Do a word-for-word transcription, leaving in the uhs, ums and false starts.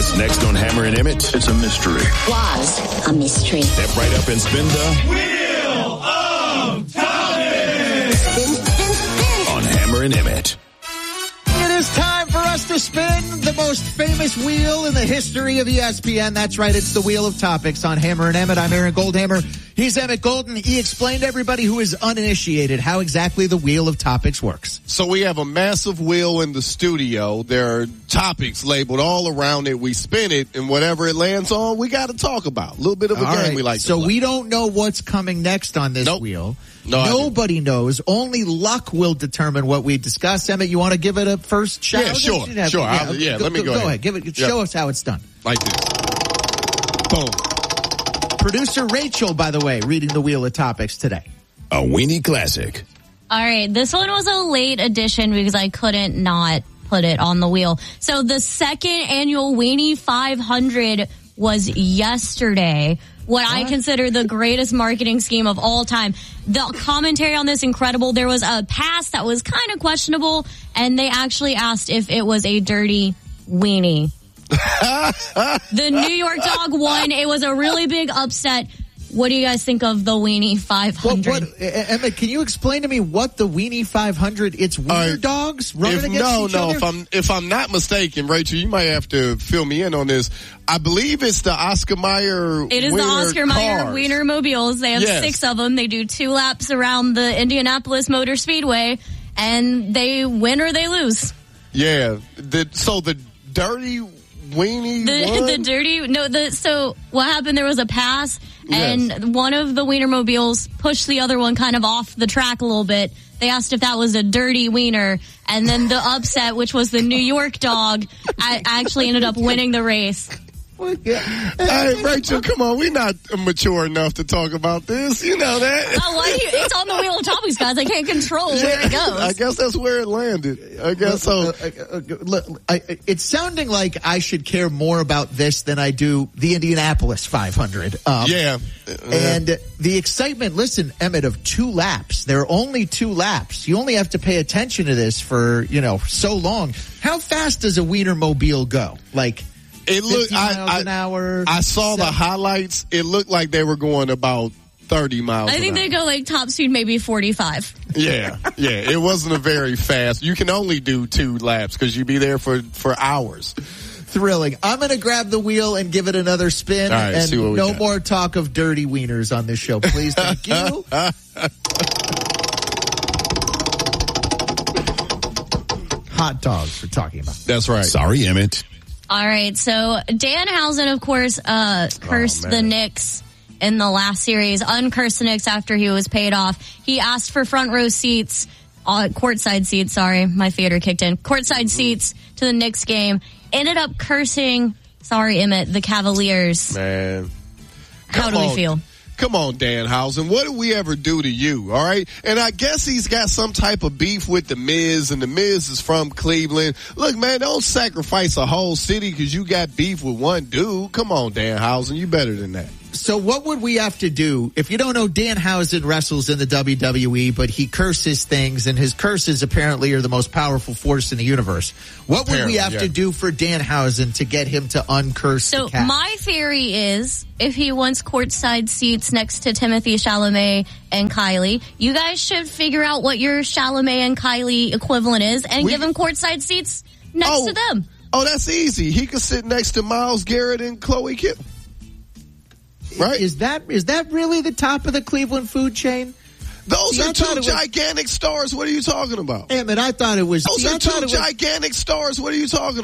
Topics next on Hammer and Emmett. It's a mystery. Was a mystery. Step right up and spin the Wheel of Topics. Spin, spin, spin. on Hammer and Emmett. It is time for us to spin the most famous wheel in the history of E S P N. That's right, it's the Wheel of Topics on Hammer and Emmett. I'm Aaron Goldhammer. He's Emmett Golden. He explained to everybody who is uninitiated how exactly the Wheel of Topics works. So we have a massive wheel in the studio. There are topics labeled all around it. We spin it, and whatever it lands on, we got to talk about. A little bit of a All game right, we like to So play. we don't know what's coming next on this Nope. wheel. No idea. Nobody knows. Only luck will determine what we discuss. Emmett, you want to give it a first shot? Yeah, sure, sure. I'll- yeah, let me go ahead. Give it. Yeah. Show us how it's done. Like this. Boom. Producer Rachel, by the way, reading the Wheel of Topics today. A weenie classic. All right, this one was a late addition because I couldn't not put it on the wheel. So the second annual Weenie five hundred was yesterday. What, what I consider the greatest marketing scheme of all time. The commentary on this incredible. There was a pass that was kind of questionable, and they actually asked if it was a dirty weenie. The New York Dog won. It was a really big upset. What do you guys think of the Weenie five hundred? What, what, Emma, can you explain to me what the Weenie five hundred? It's wiener Uh, dogs running If, against no, each no. other? If I'm if I'm not mistaken, Rachel, you might have to fill me in on this. I believe it's the Oscar Mayer. It is the Wiener Oscar Mayer cars. Wiener Mobiles. They have Yes. six of them. They do two laps around the Indianapolis Motor Speedway, and they win or they lose. Yeah. The, so the dirty weenie. The won? the dirty no. The so what happened? There was a pass, and Yes. one of the Wiener Mobiles pushed the other one kind of off the track a little bit. They asked if that was a dirty wiener, and then the upset, which was the New York Dog, I actually ended up winning the race. Hey, Rachel, come on. We're not mature enough to talk about this. You know that. Oh, why do you, it's on the Wheel of Topics, guys. I can't control where it goes. I guess that's where it landed. I guess so. Uh, uh, uh, look, I, it's sounding like I should care more about this than I do the Indianapolis five hundred. Um, Yeah. And the excitement, listen, Emmett, of two laps. There are only two laps. You only have to pay attention to this for, you know, so long. How fast does a Wienermobile go? Like, It looked. fifty miles I, an I, hour. I saw the seven- highlights. It looked like they were going about thirty miles. I think an they hour. go like top speed, maybe forty-five. Yeah, yeah. It wasn't a very fast. You can only do two laps because you'd be there for for hours. Thrilling. I'm going to grab the wheel and give it another spin. All right, and see what we no got. more talk of dirty wieners on this show. Please, thank you. Hot dogs we're talking about. That's right. Sorry, Emmett. All right, so Danhausen, of course, uh, cursed Oh, the man. Knicks in the last series, uncursed the Knicks after he was paid off. He asked for front row seats, uh, courtside seats, sorry, my theater kicked in, courtside seats to the Knicks game, ended up cursing, sorry, Emmett, the Cavaliers. Man. How Come do we on. feel? Come on, Danhausen. What did we ever do to you? All right. And I guess he's got some type of beef with the Miz, and the Miz is from Cleveland. Look, man, don't sacrifice a whole city because you got beef with one dude. Come on, Danhausen. You better than that. So what would we have to do? If you don't know, Danhausen wrestles in the W W E, but he curses things, and his curses apparently are the most powerful force in the universe. What would Apparently, we have yeah. to do for Danhausen to get him to uncurse So the cat? my theory is if he wants courtside seats next to Timothy Chalamet and Kylie, you guys should figure out what your Chalamet and Kylie equivalent is and We- give him courtside seats next Oh. to them. Oh, that's easy. He could sit next to Myles Garrett and Chloe Kittle. Right? Is that is that really the top of the Cleveland food chain? Those See, I are two thought it was- gigantic stars. What are you talking about? Damn it, I thought it was. Those see, I are thought two it was, gigantic stars. What are you talking